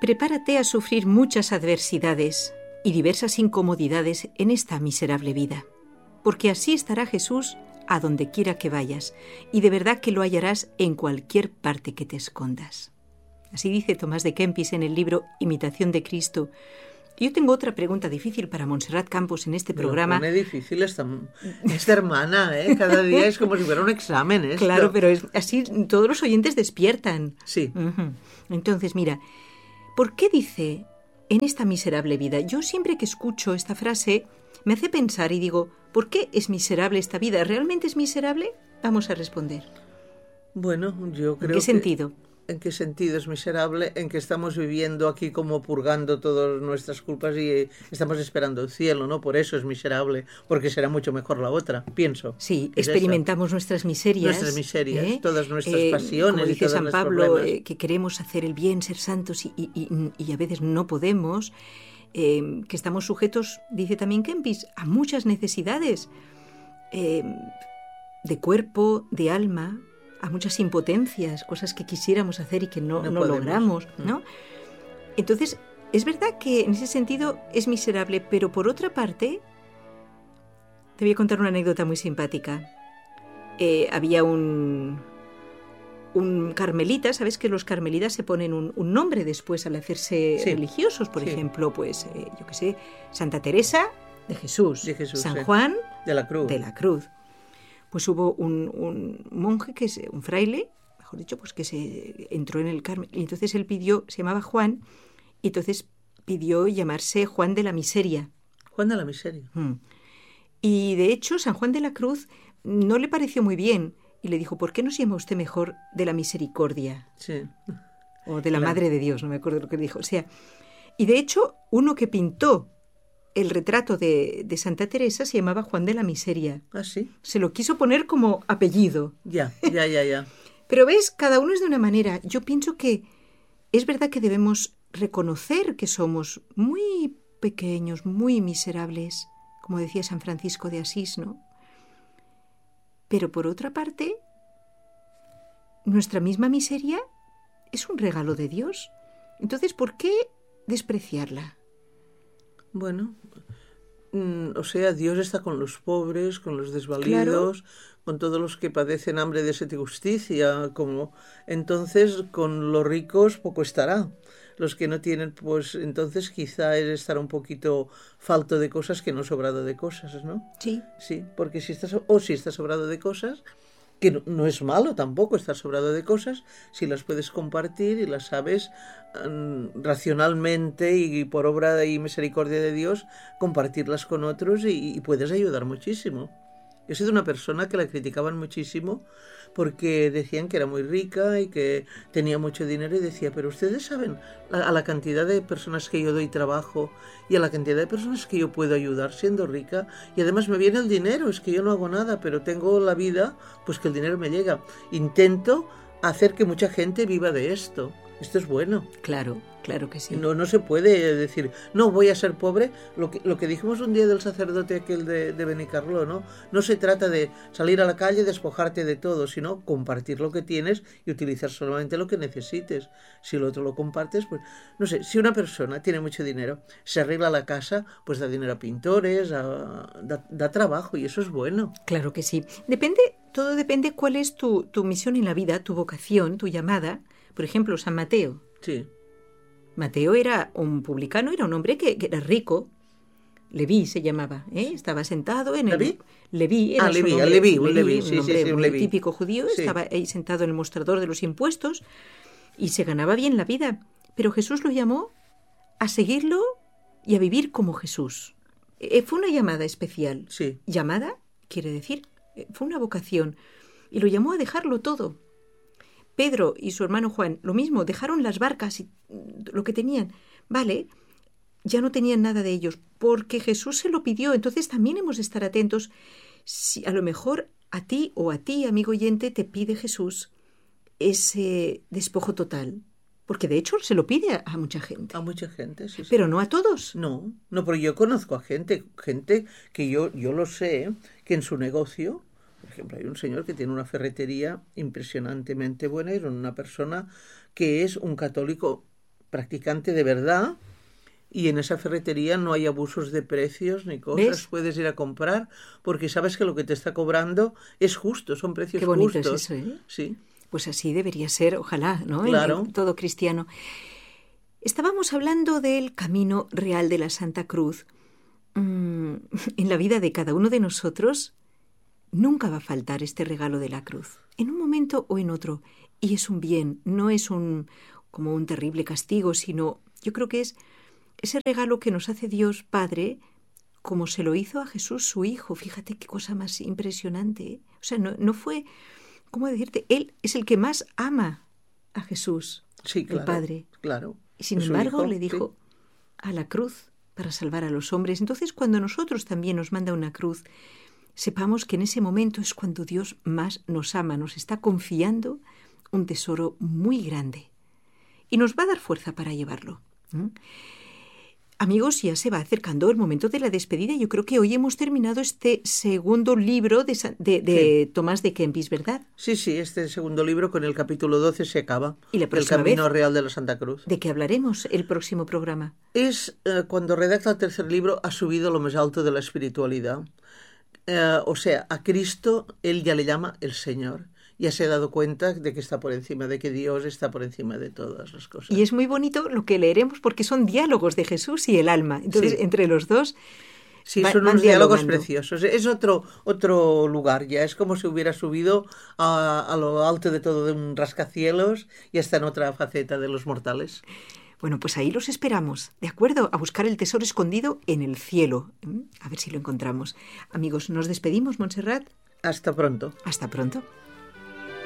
Prepárate a sufrir muchas adversidades y diversas incomodidades en esta miserable vida, porque así estará Jesús a donde quiera que vayas, y de verdad que lo hallarás en cualquier parte que te escondas. Así dice Tomás de Kempis en el libro Imitación de Cristo. Yo tengo otra pregunta difícil para Montserrat Campos en este programa. Me pone difícil esta hermana, ¿eh? Cada día es como si fuera un examen, ¿eh? Claro, pero así todos los oyentes despiertan. Sí. Uh-huh. Entonces, mira, ¿por qué dice en esta miserable vida? Yo siempre que escucho esta frase me hace pensar y digo, ¿por qué es miserable esta vida? ¿Realmente es miserable? Vamos a responder. Bueno, yo creo ¿En qué sentido? ¿En qué sentido es miserable? En que estamos viviendo aquí como purgando todas nuestras culpas y estamos esperando el cielo, ¿no? Por eso es miserable, porque será mucho mejor la otra, pienso. Sí, experimentamos eso. Nuestras miserias. Nuestras miserias, todas nuestras pasiones. Como dice y todos San Pablo, problemas. Que queremos hacer el bien, ser santos y a veces no podemos, que estamos sujetos, dice también Kempis, a muchas necesidades de cuerpo, de alma, a muchas impotencias, cosas que quisiéramos hacer y que no logramos, ¿no? Entonces, es verdad que en ese sentido es miserable, pero por otra parte, te voy a contar una anécdota muy simpática. Había un carmelita, ¿sabes que los carmelitas se ponen un nombre después al hacerse religiosos? Por ejemplo, pues, yo qué sé, Santa Teresa de Jesús, San Juan de la Cruz. Pues hubo un monje, un fraile, mejor dicho, pues que se entró en el Carmel. Y entonces él se llamaba Juan, y entonces pidió llamarse Juan de la Miseria. Juan de la Miseria. Y de hecho, San Juan de la Cruz no le pareció muy bien. Y le dijo, ¿por qué no se llama usted mejor de la Misericordia? Sí. O de la Madre de Dios, no me acuerdo lo que le dijo. O sea, y de hecho, uno que pintó el retrato de Santa Teresa se llamaba Juan de la Miseria. ¿Ah, sí? Se lo quiso poner como apellido. Ya. Pero ves, cada uno es de una manera. Yo pienso que es verdad que debemos reconocer que somos muy pequeños, muy miserables, como decía San Francisco de Asís, ¿no? Pero por otra parte, nuestra misma miseria es un regalo de Dios. Entonces, ¿por qué despreciarla? Bueno, o sea, Dios está con los pobres, con los desvalidos, claro, con todos los que padecen hambre de sed y justicia, entonces con los ricos poco estará. Los que no tienen, pues entonces quizá estará un poquito falto de cosas que no sobrado de cosas, ¿no? Sí. Sí, porque si está sobrado de cosas, que no es malo tampoco estar sobrado de cosas, si las puedes compartir y las sabes racionalmente y por obra y misericordia de Dios, compartirlas con otros y puedes ayudar muchísimo. Yo he sido una persona que la criticaban muchísimo porque decían que era muy rica y que tenía mucho dinero y decía, pero ustedes saben a la cantidad de personas que yo doy trabajo y a la cantidad de personas que yo puedo ayudar siendo rica y además me viene el dinero, es que yo no hago nada, pero tengo la vida, pues que el dinero me llega. Intento hacer que mucha gente viva de esto. Esto es bueno. Claro que sí. No se puede decir, no, voy a ser pobre. Lo que dijimos un día del sacerdote aquel de Benicarló, ¿no? No se trata de salir a la calle, despojarte de todo, sino compartir lo que tienes y utilizar solamente lo que necesites. Si lo otro lo compartes, pues, no sé, si una persona tiene mucho dinero, se arregla la casa, pues da dinero a pintores, da trabajo y eso es bueno. Claro que sí. Todo depende cuál es tu misión en la vida, tu vocación, tu llamada. Por ejemplo, San Mateo. Sí. Mateo era un publicano, era un hombre que era rico. Leví se llamaba, ¿eh? Estaba sentado en el... ¿Leví? Leví era Leví, un nombre muy típico judío. Sí. Estaba ahí sentado en el mostrador de los impuestos y se ganaba bien la vida. Pero Jesús lo llamó a seguirlo y a vivir como Jesús. Fue una llamada especial. Sí. Llamada quiere decir, fue una vocación. Y lo llamó a dejarlo todo. Pedro y su hermano Juan, lo mismo, dejaron las barcas y lo que tenían. Vale, ya no tenían nada de ellos, porque Jesús se lo pidió. Entonces también hemos de estar atentos. Si a lo mejor a ti, amigo oyente, te pide Jesús ese despojo total. Porque de hecho se lo pide a mucha gente. A mucha gente, sí. Pero no a todos. No, porque yo conozco a gente que yo lo sé, que en su negocio... Por ejemplo, hay un señor que tiene una ferretería impresionantemente buena y una persona que es un católico practicante de verdad, y en esa ferretería no hay abusos de precios ni cosas. ¿Ves? Puedes ir a comprar porque sabes que lo que te está cobrando es justo, son precios Qué bonito justos. es eso, ¿eh? Sí, Pues así debería ser, ojalá, ¿no? Claro. En todo cristiano. Estábamos hablando del camino real de la Santa Cruz. En la vida de cada uno de nosotros nunca va a faltar este regalo de la cruz, en un momento o en otro. Y es un bien, no es como un terrible castigo, sino yo creo que es ese regalo que nos hace Dios Padre, como se lo hizo a Jesús su Hijo. Fíjate qué cosa más impresionante, ¿eh? O sea, no fue, ¿cómo decirte? Él es el que más ama a Jesús, sí, claro, el Padre. claro. Y sin Es su embargo hijo, le dijo a la cruz para salvar a los hombres. Entonces, cuando nosotros también nos manda una cruz, sepamos que en ese momento es cuando Dios más nos ama, nos está confiando un tesoro muy grande y nos va a dar fuerza para llevarlo. Amigos, ya se va acercando el momento de la despedida. Yo creo que hoy hemos terminado este segundo libro de Sí. Tomás de Kempis, ¿verdad? Sí, este segundo libro con el capítulo 12 se acaba. Y la El próxima Camino vez, Real de la Santa Cruz. ¿de qué hablaremos el próximo programa? Es cuando redacta el tercer libro, ha subido lo más alto de la espiritualidad. O sea, a Cristo él ya le llama el Señor. Ya se ha dado cuenta de que está por encima, de que Dios está por encima de todas las cosas. Y es muy bonito lo que leeremos porque son diálogos de Jesús y el alma. Entonces, Sí. entre los dos Sí, van son unos diálogos dialogando. preciosos. Es otro lugar ya. Es como si hubiera subido a lo alto de todo de un rascacielos y está en otra faceta de los mortales. Bueno, pues ahí los esperamos, ¿de acuerdo? A buscar el tesoro escondido en el cielo. A ver si lo encontramos. Amigos, nos despedimos, Montserrat. Hasta pronto. Hasta pronto.